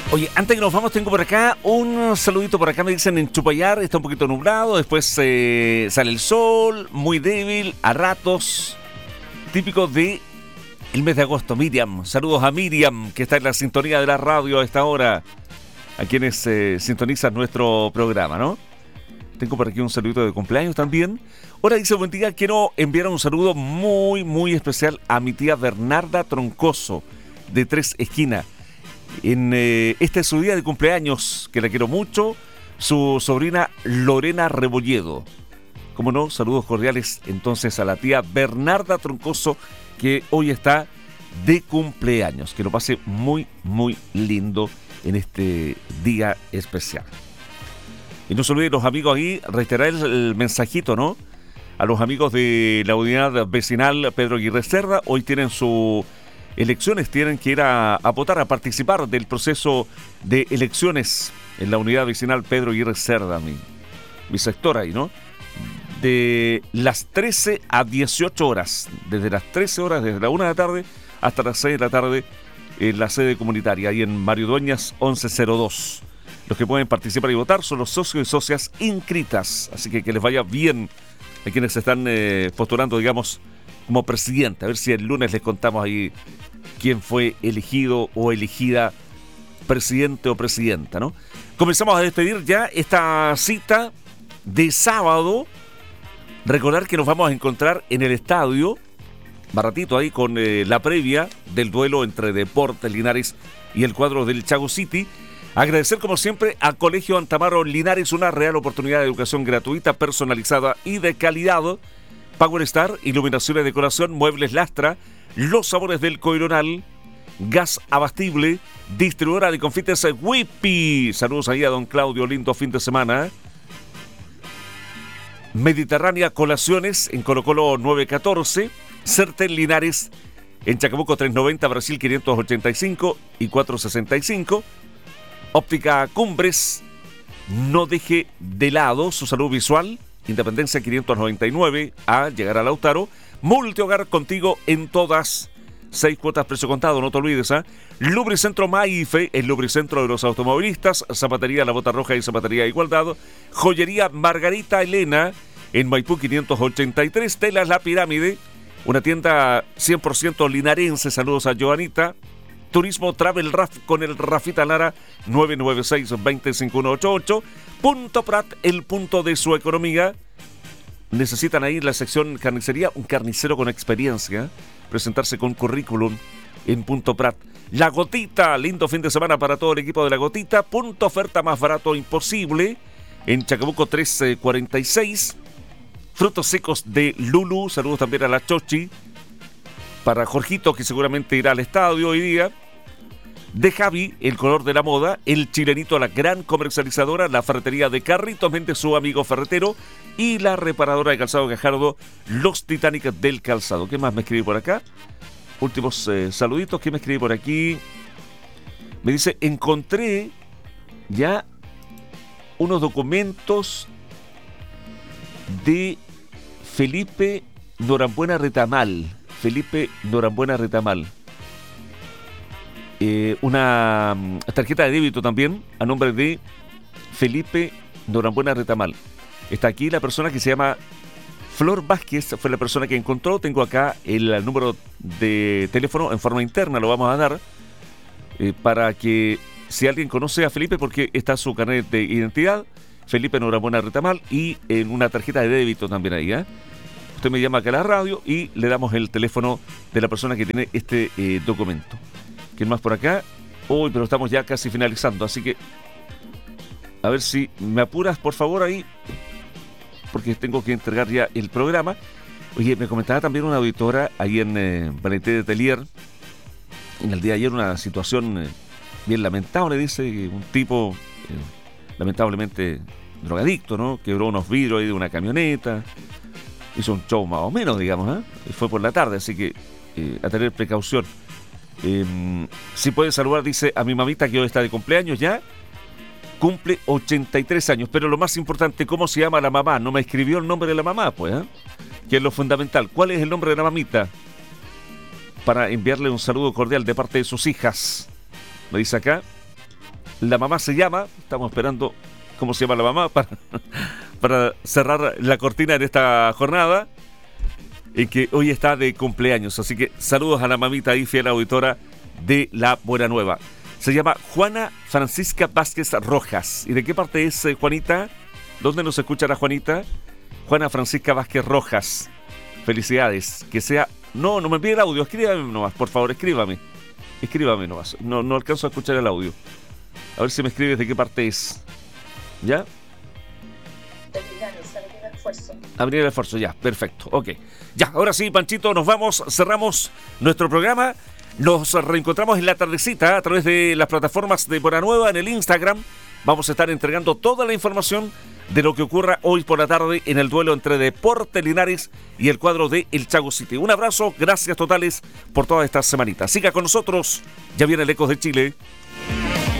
Oye, antes que nos vamos, tengo por acá un saludito. Por acá me dicen en Chupayar, está un poquito nublado, después sale el sol, muy débil, a ratos, típico de el mes de agosto. Miriam, saludos a Miriam, que está en la sintonía de la radio a esta hora, a quienes sintonizan nuestro programa, ¿no? Tengo por aquí un saludito de cumpleaños también. Ahora dice, buen día, quiero enviar un saludo muy especial a mi tía Bernarda Troncoso, de Tres Esquinas. Este es su día de cumpleaños, que la quiero mucho, su sobrina Lorena Rebolledo. Como no, saludos cordiales entonces a la tía Bernarda Troncoso, que hoy está de cumpleaños. Que lo pase muy lindo en este día especial. Y no se olviden los amigos ahí, reiterar el mensajito, ¿no? A los amigos de la unidad vecinal Pedro Aguirre Cerda, hoy tienen su elecciones, tienen que ir a votar, a participar del proceso de elecciones en la unidad vecinal Pedro Aguirre Cerda, mi sector ahí, ¿no? De las 13 a 18 horas, desde las 13 horas, desde la 1 de la tarde hasta las 6 de la tarde, en la sede comunitaria, ahí en Mario Dueñas 1102. Los que pueden participar y votar son los socios y socias inscritas, así que les vaya bien a quienes se están postulando, digamos, como presidente. A ver si el lunes les contamos ahí quién fue elegido o elegida presidente o presidenta, ¿no? Comenzamos a despedir ya esta cita de sábado. Recordar que nos vamos a encontrar en el estadio, baratito ahí, con la previa del duelo entre Deportes Linares y el cuadro del Chago City. Agradecer como siempre a Colegio Antamaro Linares, una real oportunidad de educación gratuita, personalizada y de calidad. Power Star, iluminación y decoración, muebles Lastra, los sabores del Coironal, gas abastible, distribuidora de confites Whippy. Saludos ahí a don Claudio, lindo fin de semana. Mediterránea Colaciones en Colo Colo 914, Certel Linares en Chacabuco 390, Brasil 585 y 465. Óptica Cumbres, no deje de lado su salud visual. Independencia 599 a llegar a Lautaro. Multihogar contigo en todas. 6 cuotas precio contado, no te olvides, ¿eh? Lubricentro Maife, el lubricentro de los automovilistas. Zapatería La Bota Roja y Zapatería Igualdad. Joyería Margarita Elena en Maipú 583. Telas La Pirámide, una tienda 100% linarense. Saludos a Joanita. Turismo Travel Raf con el Rafita Lara 996-25188. Punto Prat, el punto de su economía. Necesitan ahí la sección carnicería, un carnicero con experiencia, presentarse con currículum en Punto Prat. La Gotita, lindo fin de semana para todo el equipo de La Gotita. Punto oferta más barato imposible en Chacabuco 346. Frutos secos de Lulu, saludos también a la Chochi. Para Jorgito, que seguramente irá al estadio hoy día. De Javi, el color de la moda. El Chilenito, la gran comercializadora. La ferretería de Carritos Méndez, su amigo ferretero. Y la reparadora de calzado Gajardo, los Titanic del calzado. ¿Qué más me escribí por acá? Últimos saluditos. ¿Qué me escribí por aquí? Me dice, encontré ya unos documentos de Felipe Norambuena Retamal. Felipe Norambuena Retamal. Una tarjeta de débito también a nombre de Felipe Norambuena Retamal. Está aquí la persona que se llama Flor Vázquez, fue la persona que encontró. Tengo acá el número de teléfono en forma interna, lo vamos a dar para que si alguien conoce a Felipe, porque está su carnet de identidad, Felipe Norambuena Retamal, y en una tarjeta de débito también ahí, ¿eh? Usted me llama acá a la radio y le damos el teléfono de la persona que tiene este documento. ¿Quién más por acá? Uy, pero estamos ya casi finalizando, así que a ver si me apuras, por favor, ahí, porque tengo que entregar ya el programa. Oye, me comentaba también una auditora ahí en Valentín de Telier, en el día de ayer, una situación bien lamentable. Dice que un tipo, lamentablemente drogadicto, ¿no? Quebró unos vidrios ahí de una camioneta, hizo un show más o menos, digamos, ¿eh? Fue por la tarde, así que a tener precaución. Si puede saludar, dice, a mi mamita que hoy está de cumpleaños ya, cumple 83 años, pero lo más importante, ¿cómo se llama la mamá? No me escribió el nombre de la mamá, pues, ¿eh? Que es lo fundamental. ¿Cuál es el nombre de la mamita? Para enviarle un saludo cordial de parte de sus hijas. Me dice acá, La mamá se llama, estamos esperando cómo se llama la mamá para cerrar la cortina en esta jornada, y que hoy está de cumpleaños. Así que saludos a la mamita y fiel auditora de La Buena Nueva. Se llama Juana Francisca Vázquez Rojas. ¿Y de qué parte es, Juanita? ¿Dónde nos escuchará Juanita? Juana Francisca Vázquez Rojas. Felicidades. Que sea... No me envíe el audio. Escríbame nomás, por favor, escríbame. Escríbame nomás. No alcanzo a escuchar el audio. A ver si me escribes de qué parte es. ¿Ya? Avenida del Esfuerzo, ya, perfecto, ok. Ya, ahora sí, Panchito, nos vamos, cerramos nuestro programa. Nos reencontramos en la tardecita a través de las plataformas de Buena Nueva en el Instagram. Vamos a estar entregando toda la información de lo que ocurra hoy por la tarde en el duelo entre Deportes Linares y el cuadro de El Chago City. Un abrazo, gracias totales por toda esta semanita. Siga con nosotros, ya viene el Ecos de Chile.